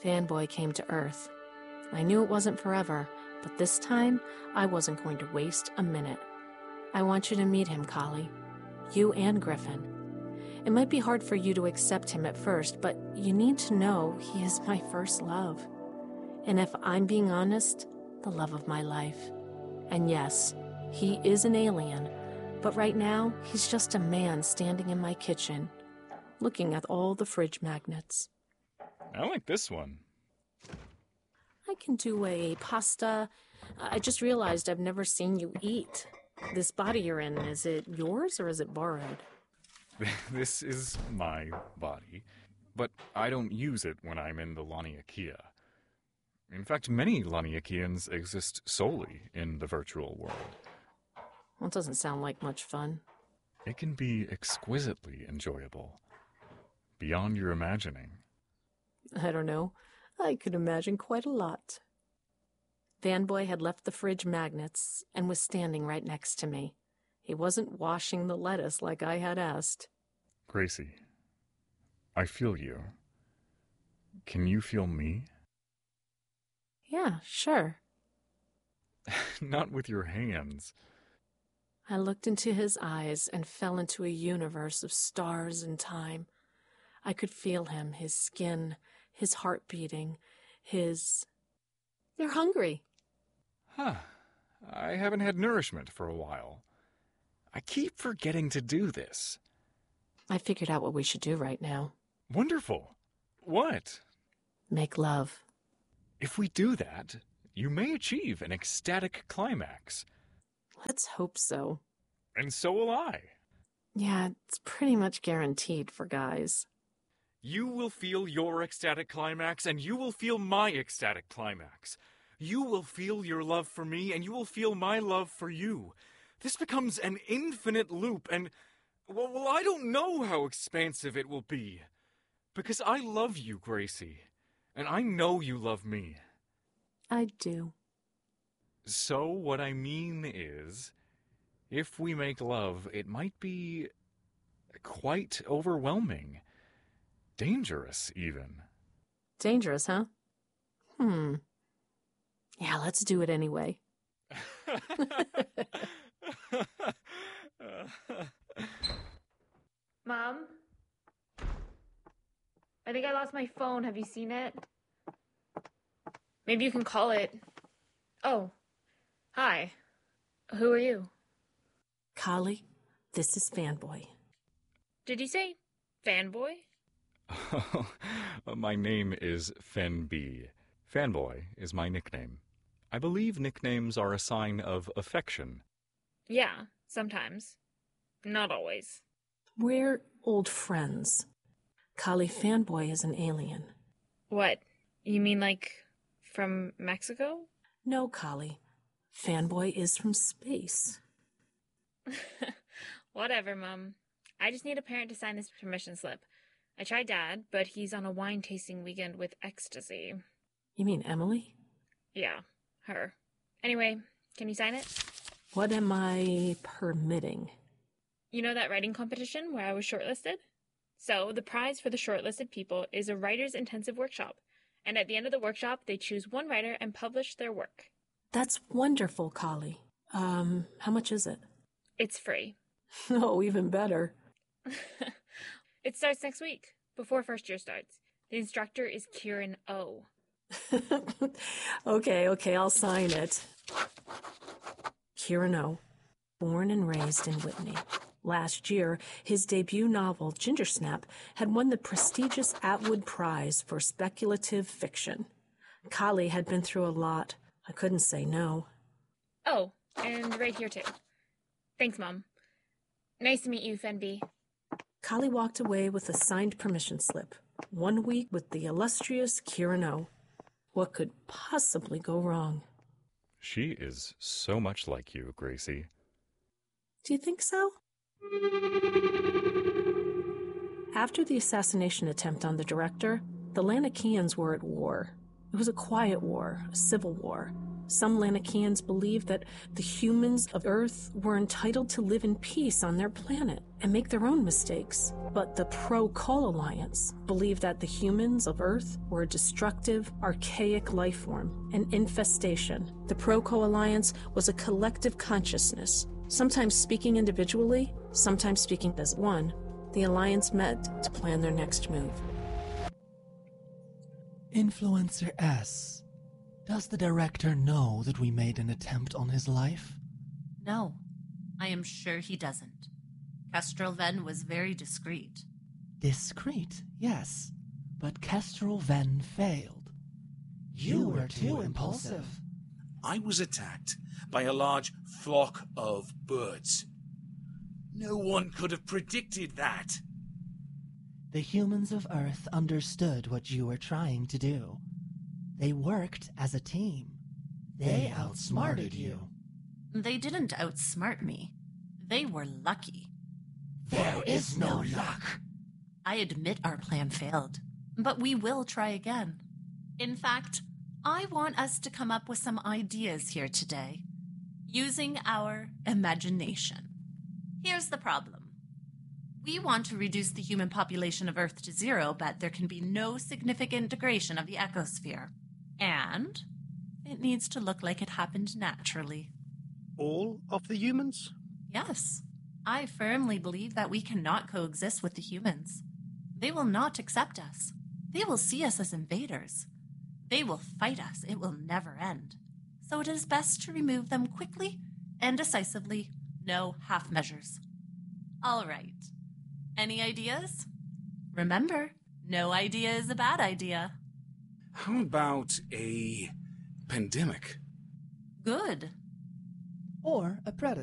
Fanboy came to Earth. I knew it wasn't forever, but this time I wasn't going to waste a minute. I want you to meet him, Kali. You and Griffin. It might be hard for you to accept him at first, but you need to know he is my first love. And if I'm being honest, the love of my life. And yes, he is an alien, but right now he's just a man standing in my kitchen, looking at all the fridge magnets. I like this one. I can do a pasta. I just realized I've never seen you eat. This body you're in, is it yours or is it borrowed? This is my body, but I don't use it when I'm in the Laniakea. In fact, many Laniakeans exist solely in the virtual world. Well, it doesn't sound like much fun. It can be exquisitely enjoyable, beyond your imagining. I don't know. I could imagine quite a lot. Fanboy had left the fridge magnets and was standing right next to me. He wasn't washing the lettuce like I had asked. Gracie, I feel you. Can you feel me? Yeah, sure. Not with your hands. I looked into his eyes and fell into a universe of stars and time. I could feel him, his skin, his heart beating, his... You're hungry. Huh. I haven't had nourishment for a while. I keep forgetting to do this. I figured out what we should do right now. Wonderful. What? Make love. If we do that, you may achieve an ecstatic climax. Let's hope so. And so will I. Yeah, it's pretty much guaranteed for guys. You will feel your ecstatic climax, and you will feel my ecstatic climax. You will feel your love for me, and you will feel my love for you. This becomes an infinite loop, and, well, I don't know how expansive it will be. Because I love you, Gracie, and I know you love me. I do. So what I mean is, if we make love, it might be quite overwhelming. Dangerous, even. Dangerous, huh? Yeah, let's do it anyway. Mom? I think I lost my phone. Have you seen it? Maybe you can call it. Oh. Hi. Who are you? Kali, this is Fanboy. Did you say fanboy? My name is Fen B. Fanboy is my nickname. I believe nicknames are a sign of affection. Yeah, sometimes. Not always. We're old friends. Kali, Fanboy is an alien. What? You mean like from Mexico? No, Kali. Fanboy is from space. Whatever, Mom. I just need a parent to sign this permission slip. I tried Dad, but he's on a wine tasting weekend with ecstasy. You mean Emily? Yeah, her. Anyway, can you sign it? What am I permitting? You know that writing competition where I was shortlisted? So, the prize for the shortlisted people is a writer's intensive workshop. And at the end of the workshop, they choose one writer and publish their work. That's wonderful, Kali. How much is it? It's free. Oh, even better. It starts next week, before first year starts. The instructor is Kieran O. Okay, I'll sign it. Kieran O, born and raised in Whitney. Last year, his debut novel, Gingersnap, had won the prestigious Atwood Prize for speculative fiction. Kali had been through a lot. I couldn't say no. Oh, and right here too. Thanks, Mom. Nice to meet you, Fenby. Kali walked away with a signed permission slip. 1 week with the illustrious Kieran O. What could possibly go wrong? She is so much like you, Gracie. Do you think so? After the assassination attempt on the director, the Laniakeans were at war. It was a quiet war, a civil war. Some Lanakeans believed that the humans of Earth were entitled to live in peace on their planet and make their own mistakes. But the Pro-Col Alliance believed that the humans of Earth were a destructive, archaic life form, an infestation. The Pro-Col Alliance was a collective consciousness, sometimes speaking individually, sometimes speaking as one. The Alliance met to plan their next move. Influencer S. Does the director know that we made an attempt on his life? No, I am sure he doesn't. Kestrel Ven was very discreet. Discreet, yes, but Kestrel Ven failed. You were too impulsive. I was attacked by a large flock of birds. No one could have predicted that. The humans of Earth understood what you were trying to do. They worked as a team. They outsmarted you. They didn't outsmart me. They were lucky. There is no luck. I admit our plan failed, but we will try again. In fact, I want us to come up with some ideas here today, using our imagination. Here's the problem. We want to reduce the human population of Earth to 0, but there can be no significant degradation of the ecosphere. And it needs to look like it happened naturally. All of the humans? Yes. I firmly believe that we cannot coexist with the humans. They will not accept us. They will see us as invaders. They will fight us. It will never end. So it is best to remove them quickly and decisively. No half measures. All right. Any ideas? Remember, no idea is a bad idea. How about a pandemic? Good. Or a predator.